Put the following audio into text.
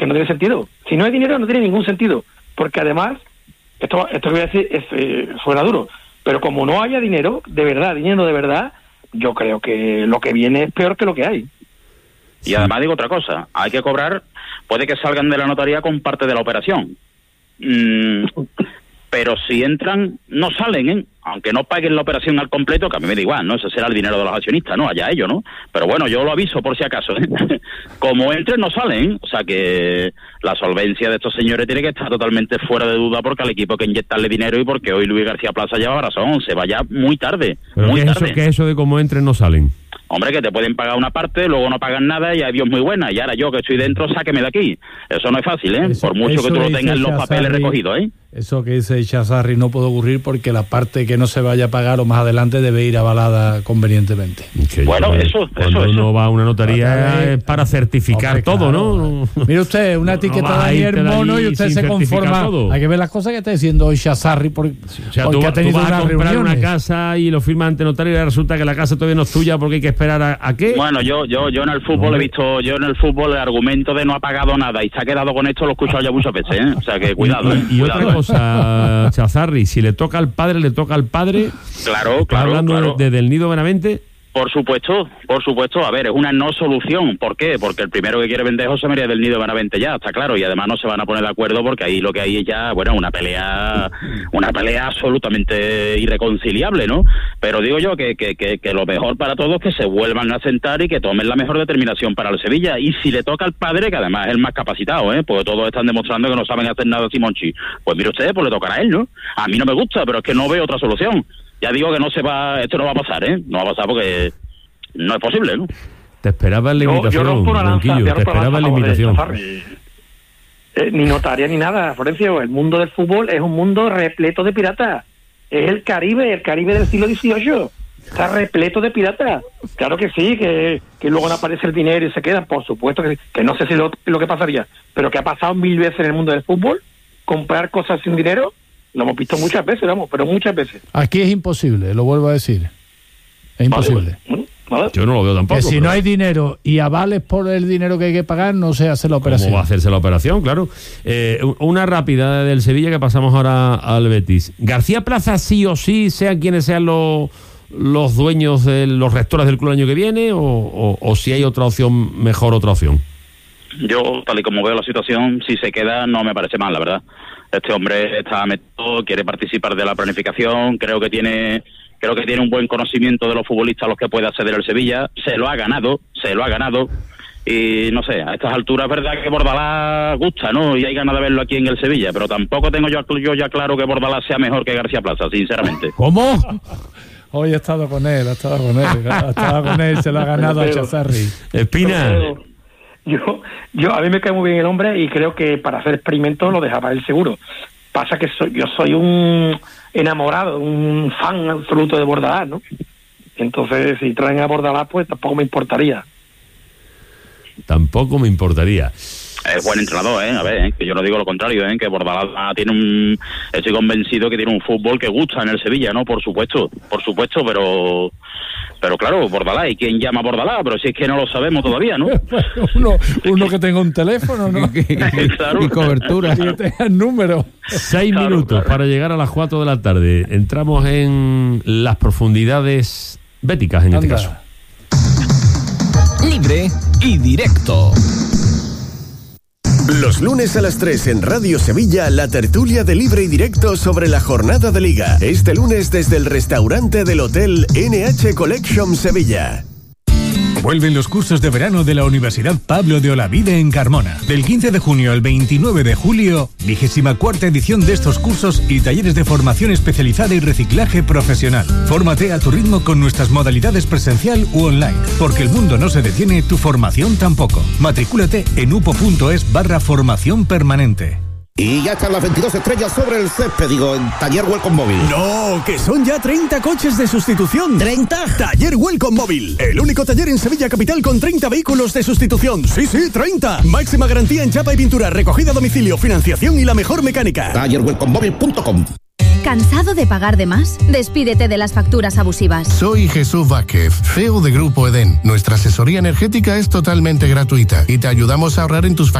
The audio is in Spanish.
que no tiene sentido. Si no hay dinero, no tiene ningún sentido. Porque además, esto que voy a decir suena duro, pero como no haya dinero de verdad, yo creo que lo que viene es peor que lo que hay. Y además digo otra cosa, hay que cobrar, puede que salgan de la notaría con parte de la operación. Pero si entran, no salen, ¿eh? Aunque no paguen la operación al completo, que a mí me da igual, ¿no? Ese será el dinero de los accionistas, ¿no? Allá ellos, ¿no? Pero bueno, yo lo aviso por si acaso, ¿eh? Como entren, no salen. O sea que la solvencia de estos señores tiene que estar totalmente fuera de duda, porque al equipo hay que inyectarle dinero y porque hoy Luis García Plaza lleva razón, se va ya muy tarde. ¿Pero muy qué es eso de como entren, no salen? Hombre, que te pueden pagar una parte, luego no pagan nada y adiós muy buena. Y ahora yo que estoy dentro, sáqueme de aquí. Eso no es fácil, ¿eh? Por mucho que tú lo tengas los papeles recogidos, ¿eh? Eso que dice Icharzarri no puede ocurrir porque la parte que no se vaya a pagar o más adelante debe ir avalada convenientemente. Bueno, eso. Uno va a una notaría es para certificar todo, ¿no? Mire usted, una etiqueta de ayer mono y usted se conforma. Todo. Hay que ver las cosas que está diciendo Icharzarri porque tú ha tenido vas a comprar reuniones. una casa y lo firma ante notario y resulta que la casa todavía no es tuya porque hay que esperar a qué. Bueno, yo en el fútbol he visto, el argumento de no ha pagado nada y se ha quedado con esto, lo he escuchado ya muchas veces, ¿eh? O sea que cuidado, ¿eh? Y otra cosa, Icharzarri, si le toca al padre, le toca al padre. Claro. Hablando de Del Nido Benavente. Por supuesto. A ver, es una no solución. ¿Por qué? Porque el primero que quiere vender es José María del Nido Benavente ya, está claro. Y además no se van a poner de acuerdo porque ahí lo que hay es ya, bueno, una pelea absolutamente irreconciliable, ¿no? Pero digo yo que lo mejor para todos es que se vuelvan a sentar y que tomen la mejor determinación para el Sevilla. Y si le toca al padre, que además es el más capacitado, porque todos están demostrando que no saben hacer nada Simonchi, pues mire usted, pues le tocará a él, ¿no? A mí no me gusta, pero es que no veo otra solución. Ya digo que esto no va a pasar, ¿eh? No va a pasar porque no es posible, ¿no? Te esperaba la invitación, Blanquillo, te esperaba la invitación. Ni notaria ni nada, Florencio. El mundo del fútbol es un mundo repleto de piratas. Es el Caribe del siglo XVIII. Está repleto de piratas. Claro que sí, que luego no aparece el dinero y se quedan, por supuesto que no sé si lo que pasaría, pero que ha pasado 1000 veces en el mundo del fútbol, comprar cosas sin dinero. Lo hemos visto muchas veces, pero muchas veces. Aquí es imposible, lo vuelvo a decir. Es imposible. Vale. Yo no lo veo tampoco. Que si no hay dinero y avales por el dinero que hay que pagar, no se hace la operación. ¿Cómo va a hacerse la operación? Claro. Una rápida del Sevilla que pasamos ahora al Betis. ¿García Plaza sí o sí, sean quienes sean los dueños, los rectores del club el año que viene, o si hay otra opción, mejor otra opción? Yo, tal y como veo la situación, si se queda no me parece mal, la verdad. Este hombre está metido, quiere participar de la planificación, creo que tiene un buen conocimiento de los futbolistas a los que puede acceder el Sevilla, se lo ha ganado, y no sé, a estas alturas es verdad que Bordalás gusta, ¿no? Y hay ganas de verlo aquí en el Sevilla, pero tampoco tengo yo ya claro que Bordalás sea mejor que García Plaza, sinceramente. ¿Cómo? Hoy he estado con él, se lo ha ganado a Icharzarri. Espina. Yo a mí me cae muy bien el hombre y creo que para hacer experimentos lo dejaba él seguro. Pasa que yo soy un enamorado, un fan absoluto de Bordalás, ¿no? Entonces, si traen a Bordalás, pues tampoco me importaría. Es buen entrenador, a ver, que yo no digo lo contrario, que Bordalás estoy convencido que tiene un fútbol que gusta en el Sevilla, ¿no? Por supuesto, pero claro, Bordalás, ¿y quién llama a Bordalás? Pero si es que no lo sabemos todavía, ¿no? uno que tenga un teléfono, ¿no? Y cobertura. Y que tenga el número. 6 minutos para llegar a las 4 de la tarde. Entramos en las profundidades béticas, en este caso. Libre y directo. Los lunes a las 3 en Radio Sevilla, la tertulia de Libre y Directo sobre la jornada de Liga. Este lunes desde el restaurante del Hotel NH Collection Sevilla. Vuelven los cursos de verano de la Universidad Pablo de Olavide en Carmona. Del 15 de junio al 29 de julio, 24ª edición de estos cursos y talleres de formación especializada y reciclaje profesional. Fórmate a tu ritmo con nuestras modalidades presencial u online. Porque el mundo no se detiene, tu formación tampoco. Matricúlate en upo.es/formación permanente. Y ya están las 22 estrellas sobre el césped, en Taller Welcome Móvil. ¡No! ¡Que son ya 30 coches de sustitución! ¿30? Taller Welcome Móvil, el único taller en Sevilla capital con 30 vehículos de sustitución. ¡Sí, 30! Máxima garantía en chapa y pintura, recogida a domicilio, financiación y la mejor mecánica. TallerWelcomeMóvil.com. ¿Cansado de pagar de más? Despídete de las facturas abusivas. Soy Jesús Vázquez, CEO de Grupo Edén. Nuestra asesoría energética es totalmente gratuita y te ayudamos a ahorrar en tus facturas